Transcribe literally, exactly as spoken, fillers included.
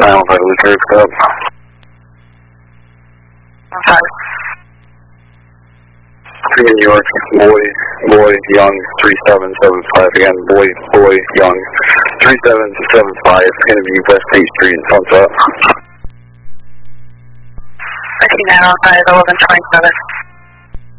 nine one five Luke, up. Five. Three New York, boy, boy, young, three seven seven five. Again, boy, boy, young, three seven seven five. It's going to be West State Street, thumbs up. I see nine one five, eleven twenty-seven.